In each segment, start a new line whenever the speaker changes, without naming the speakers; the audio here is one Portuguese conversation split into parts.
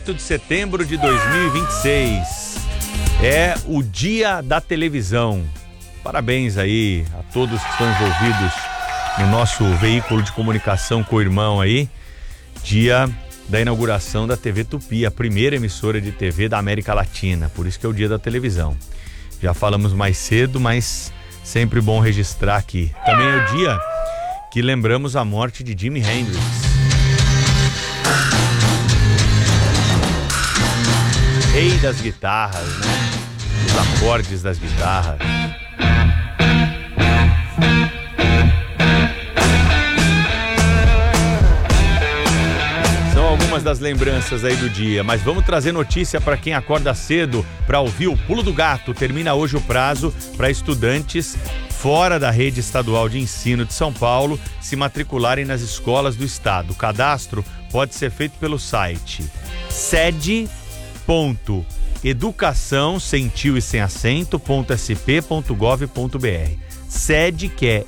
8 de setembro de 2026. É o Dia da Televisão. Parabéns aí a todos que estão envolvidos no nosso veículo de comunicação co-irmão aí. Dia da inauguração da TV Tupi, a primeira emissora de TV da América Latina. Por isso que é o Dia da Televisão. Já falamos mais cedo, mas sempre bom registrar aqui. Também é o dia que lembramos a morte de Jimi Hendrix. Rei das guitarras, né? Os acordes das guitarras. São algumas das lembranças aí do dia, mas vamos trazer notícia para quem acorda cedo para ouvir o Pulo do Gato. Termina hoje o prazo para estudantes fora da rede estadual de ensino de São Paulo se matricularem nas escolas do estado. O cadastro pode ser feito pelo site sede.educação, sem tio e sem acento, .sp.gov.br. Sede, que é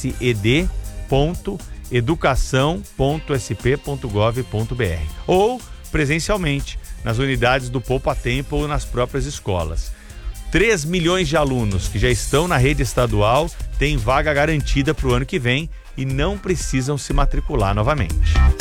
sed.educação.sp.gov.br, ou presencialmente nas unidades do Poupa Tempo ou nas próprias escolas. 3 milhões de alunos que já estão na rede estadual têm vaga garantida para o ano que vem e não precisam se matricular novamente.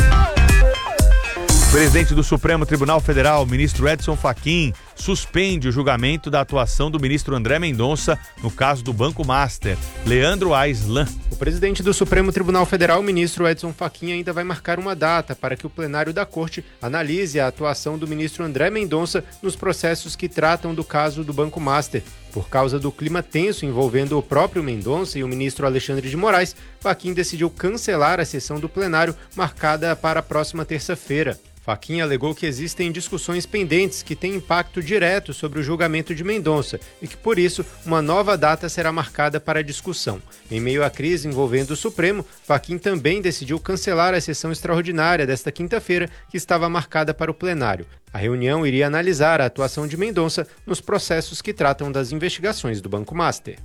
O presidente do Supremo Tribunal Federal, ministro Edson Fachin, suspende o julgamento da atuação do ministro André Mendonça no caso do Banco Master. Leandro Aislan.
O presidente do Supremo Tribunal Federal, ministro Edson Fachin, ainda vai marcar uma data para que o plenário da Corte analise a atuação do ministro André Mendonça nos processos que tratam do caso do Banco Master. Por causa do clima tenso envolvendo o próprio Mendonça e o ministro Alexandre de Moraes, Fachin decidiu cancelar a sessão do plenário marcada para a próxima terça-feira. Fachin alegou que existem discussões pendentes que têm impacto direto sobre o julgamento de Mendonça e que, por isso, uma nova data será marcada para a discussão. Em meio à crise envolvendo o Supremo, Fachin também decidiu cancelar a sessão extraordinária desta quinta-feira, que estava marcada para o plenário. A reunião iria analisar a atuação de Mendonça nos processos que tratam das investigações do Banco Master.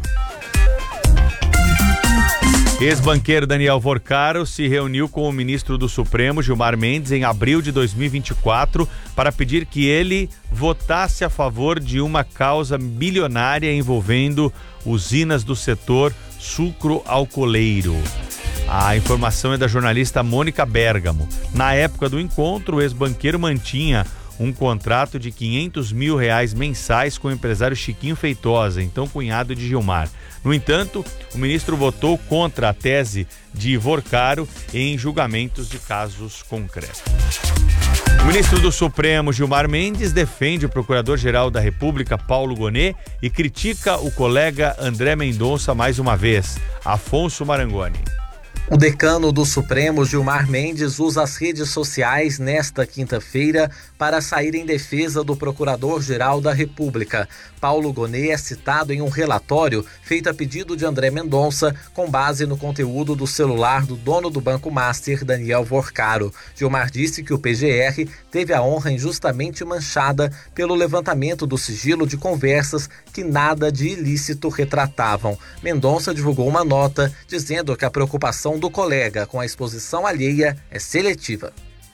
Ex-banqueiro Daniel Vorcaro se reuniu com o ministro do Supremo, Gilmar Mendes, em abril de 2024 para pedir que ele votasse a favor de uma causa bilionária envolvendo usinas do setor sucro-alcooleiro. A informação é da jornalista Mônica Bergamo. Na época do encontro, o ex-banqueiro mantinha um contrato de R$500 mil mensais com o empresário Chiquinho Feitosa, então cunhado de Gilmar. No entanto, o ministro votou contra a tese de Vorcaro em julgamentos de casos concretos. O ministro do Supremo, Gilmar Mendes, defende o procurador-geral da República, Paulo Gonet, e critica o colega André Mendonça mais uma vez. Afonso Marangoni.
O decano do Supremo, Gilmar Mendes, usa as redes sociais nesta quinta-feira para sair em defesa do Procurador-Geral da República. Paulo Gonet é citado em um relatório feito a pedido de André Mendonça com base no conteúdo do celular do dono do Banco Master, Daniel Vorcaro. Gilmar disse que o PGR teve a honra injustamente manchada pelo levantamento do sigilo de conversas que nada de ilícito retratavam. Mendonça divulgou uma nota dizendo que a preocupação do colega com a exposição alheia é seletiva.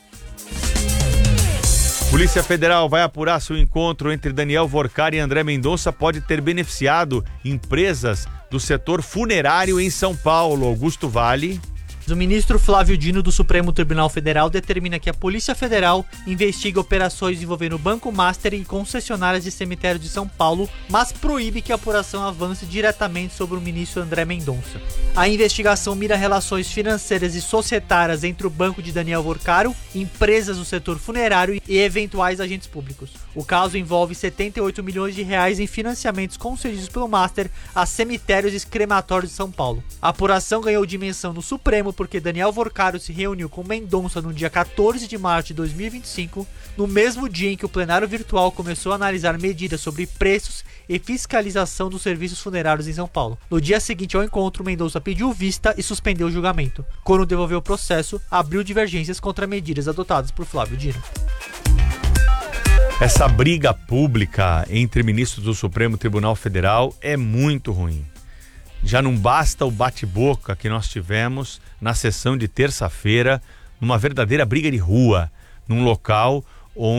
Polícia Federal vai apurar se o encontro entre Daniel Vorcaro e André Mendonça pode ter beneficiado empresas do setor funerário em São Paulo. Augusto Vale.
O ministro Flávio Dino do Supremo Tribunal Federal determina que a Polícia Federal investigue operações envolvendo o Banco Master e concessionárias de cemitérios de São Paulo, mas proíbe que a apuração avance diretamente sobre o ministro André Mendonça. A investigação mira relações financeiras e societárias entre o banco de Daniel Vorcaro, empresas do setor funerário e eventuais agentes públicos. O caso envolve R$78 milhões em financiamentos concedidos pelo Master a cemitérios e crematórios de São Paulo. A apuração ganhou dimensão no Supremo porque Daniel Vorcaro se reuniu com Mendonça no dia 14 de março de 2025, no mesmo dia em que o plenário virtual começou a analisar medidas sobre preços e fiscalização dos serviços funerários em São Paulo. No dia seguinte ao encontro, Mendonça pediu vista e suspendeu o julgamento. Quando devolveu o processo, abriu divergências contra medidas adotadas por Flávio Dino.
Essa briga pública entre ministros do Supremo Tribunal Federal é muito ruim. Já não basta o bate-boca que nós tivemos na sessão de terça-feira, numa verdadeira briga de rua, num local